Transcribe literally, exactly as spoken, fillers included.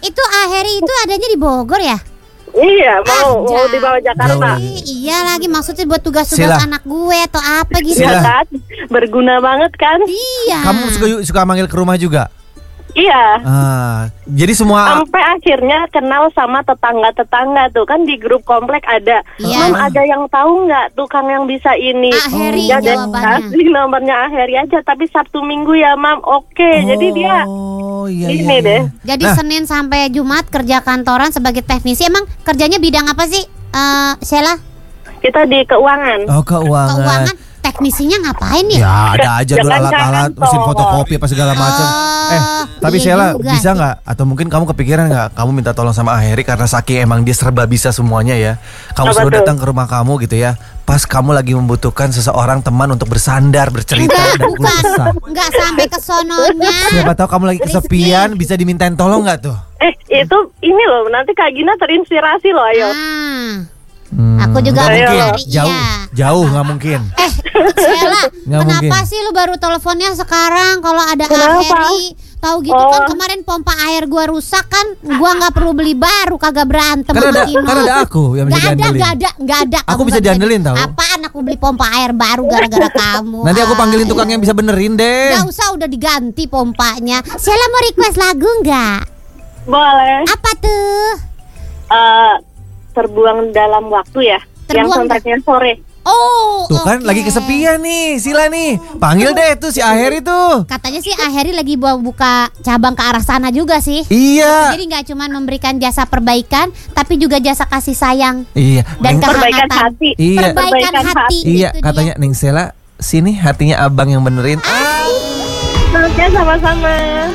Itu Aheri itu adanya di Bogor ya? Iya, mau Ah, mau dibawa Jakarta. Ih, iya lagi maksudnya buat tugas-tugas Sila. anak gue atau apa gitu. Iya Sila. kan? Berguna banget kan? Iya. Kamu suka suka manggil ke rumah juga? Iya. Ah, jadi semua Sampai akhirnya kenal sama tetangga-tetangga tuh kan di grup komplek ada. Iya. Mam, ada yang tahu nggak tukang yang bisa ini? Aheri Ya, deh, jawabannya. kasih nomornya Aheri aja. Tapi Sabtu Minggu ya Mam. Oke, jadi dia Oh iya ini iya. deh. iya. Jadi Nah. Senin sampai Jumat kerja kantoran sebagai teknisi. Emang kerjanya bidang apa sih? Eh, Sheila? Kita di keuangan. Oh keuangan. Keuangan. Teknisinya ngapain ya? Ya ada aja dulu Jangan alat-alat kantor. mesin fotokopi apa segala macam. Oh, eh tapi iya Sheila juga bisa sih. nggak? Atau mungkin kamu kepikiran nggak? Kamu minta tolong sama Aheri karena saking emang dia serba bisa semuanya ya. Kamu Apa suruh tuh? datang ke rumah kamu gitu ya. Pas kamu lagi membutuhkan seseorang teman untuk bersandar, bercerita Enggak, dan keluh bukan. kesah. Enggak sampai ke sononya. Siapa tahu kamu lagi kesepian, bisa dimintain tolong nggak tuh? Eh, itu ini loh, nanti Kak Gina terinspirasi loh, ayo. Ah. Hmm, Aku juga nggak mungkin. mencari, Jauh, iya. jauh nggak mungkin. Eh, Sheila, Nggak kenapa mungkin. sih lu baru teleponnya sekarang kalau ada Kenapa? Aheri? Tahu gitu Oh. kan kemarin pompa air gua rusak kan, gua nggak perlu beli baru, kagak berantem Kan sama ada, Ino. kan ada aku yang bisa Nggak ada, diandelin. nggak ada, nggak ada. Aku Kamu bisa nggak diandelin tahu. Apaan aku beli pompa air baru gara-gara kamu? Nanti aku Ah, panggilin tukang yang bisa benerin deh. Nggak usah, udah diganti pompanya. Sheila mau request lagu nggak? Boleh. Apa tuh? Eh, terbuang dalam waktu ya. Yang Terbuang soundtracknya sore. Oh, Tuh kan oke. lagi kesepian nih, Sila nih. Panggil deh tuh si Aheri tuh. Katanya sih Aheri lagi bawa buka cabang ke arah sana juga sih. Iya. Jadi nggak cuma memberikan jasa perbaikan, tapi juga jasa kasih sayang Iya. dan Neng- Perbaikan kehangatan. hati. Iya. Perbaikan Perbaikan hati. Iya, itu katanya Neng Sela, sini hatinya abang yang benerin. Oke, sama-sama.